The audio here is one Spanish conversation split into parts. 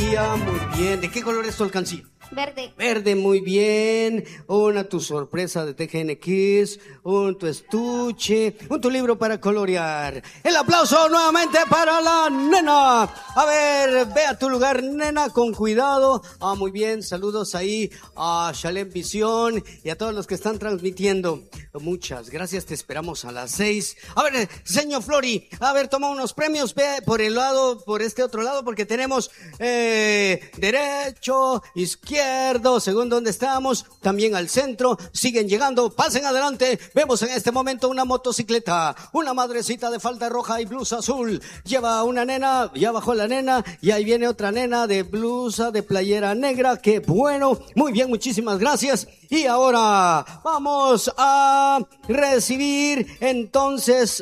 alcancía, muy bien. ¿De qué color es tu alcancía? Verde. Verde, muy bien. Una tu sorpresa de TGN Kids, tu estuche, tu libro para colorear. El aplauso nuevamente para la nena. A ver, ve a tu lugar, nena, con cuidado. Muy bien, saludos ahí a Shalem Visión y a todos los que están transmitiendo. Muchas gracias, te esperamos a las 6. A ver, señor Flori, a ver, toma unos premios, ve por el lado, por este otro lado, porque tenemos derecho, izquierdo, según donde estamos, también al centro, siguen llegando, pasen adelante. Vemos en este momento una motocicleta, una madrecita de falda roja y blusa azul, lleva una nena, ya bajó la nena, y ahí viene otra nena de blusa, de playera negra, qué bueno, muy bien, muchísimas gracias. Y ahora vamos a recibir entonces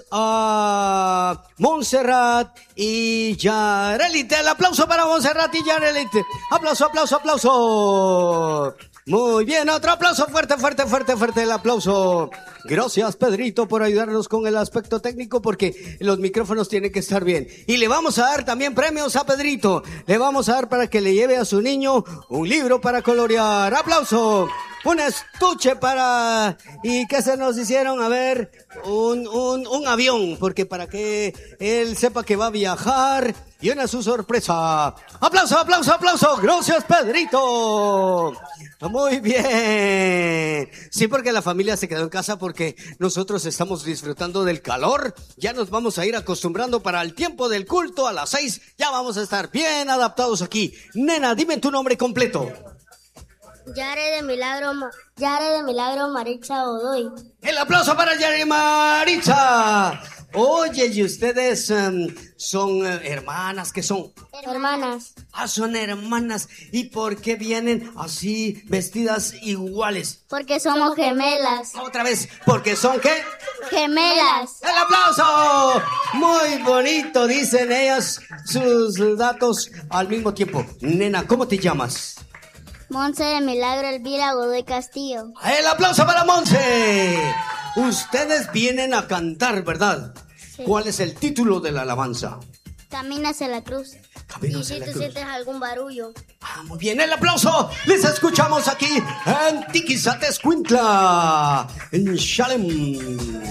a Montserrat y Yarelit. El aplauso para Montserrat y Yarelit. Aplauso, aplauso, aplauso. Muy bien, otro aplauso fuerte, fuerte, fuerte, fuerte el aplauso. Gracias, Pedrito, por ayudarnos con el aspecto técnico, porque los micrófonos tienen que estar bien. Y le vamos a dar también premios a Pedrito. Le vamos a dar para que le lleve a su niño un libro para colorear. ¡Aplauso! Un estuche para... ¿Y qué se nos hicieron? A ver, un avión, porque para que él sepa que va a viajar. Y una su sorpresa. ¡Aplauso, aplauso, aplauso! ¡Gracias, Pedrito! Muy bien. Sí, porque la familia se quedó en casa porque nosotros estamos disfrutando del calor. Ya nos vamos a ir acostumbrando para el tiempo del culto a las 6. Ya vamos a estar bien adaptados aquí. Nena, dime tu nombre completo. Yare de Milagro Maritza Godoy. El aplauso para Yare Maritza. Oye, ¿y ustedes son hermanas? ¿Qué son? Hermanas. Son hermanas. ¿Y por qué vienen así vestidas iguales? Porque somos gemelas. Otra vez, ¿porque son qué? Gemelas. ¡El aplauso! Muy bonito, dicen ellas sus datos al mismo tiempo. Nena, ¿cómo te llamas? Monse de Milagro Elvira Godoy Castillo. ¡El aplauso para Monse! Ustedes vienen a cantar, ¿verdad? Sí. ¿Cuál es el título de la alabanza? Camina hacia la cruz. Camina y hacia si la tú cruz. sientes algún barullo. Muy bien, el aplauso. Les escuchamos aquí en Tiquizatescuintla, en Shalem.